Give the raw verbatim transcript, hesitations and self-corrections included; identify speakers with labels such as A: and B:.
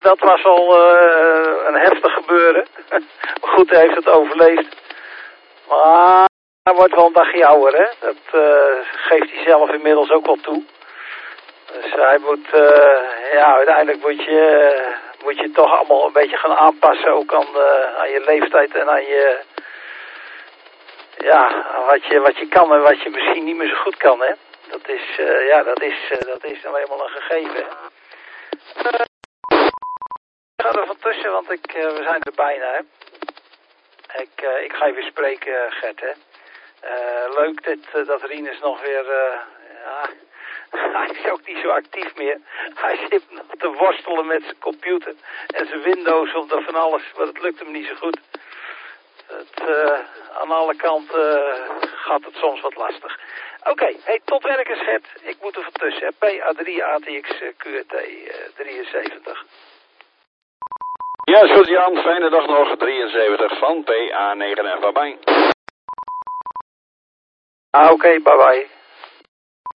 A: Dat was al uh, een heftig gebeuren. Maar goed, hij heeft het overleefd. Maar hij wordt wel een dagje ouder, hè. Dat uh, geeft hij zelf inmiddels ook al toe. Dus hij moet, uh, ja, uiteindelijk moet je, uh, moet je toch allemaal een beetje gaan aanpassen. Ook aan, uh, aan je leeftijd en aan je, ja, wat je, wat je kan en wat je misschien niet meer zo goed kan, hè. Dat is, uh, ja, dat is, uh, dat is nou eenmaal een gegeven. Uh, ik ga er van tussen, want ik, uh, we zijn er bijna, hè. Ik, uh, ik ga je weer spreken, Gert, hè. Uh, leuk dit, uh, dat Rinus nog weer, uh, ja, hij is ook niet zo actief meer. Hij zit nog te worstelen met zijn computer en zijn Windows of van alles, maar het lukt hem niet zo goed. Het, uh, aan alle kanten uh, gaat het soms wat lastig. Oké, okay, hey, tot werkers, Gert. Ik moet er van tussen, P A drie A T X Q R T uh, drieënzeventig.
B: Ja, is goed Jan, fijne dag nog, drieënzeventig van P A negen F, bye bye.
A: Ah, oké, okay, bye bye.